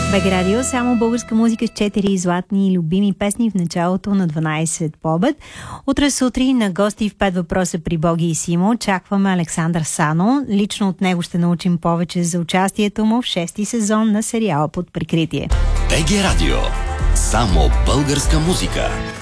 БГ Радио, само българска музика с 4 златни и любими песни в началото на 12 по обед. Утре сутрин на гости в 5 въпроса при Боги и Симо очакваме Александър Сано. Лично от него ще научим повече за участието му в 6-ти сезон на сериала Под прикритие. БГ Радио, само българска музика.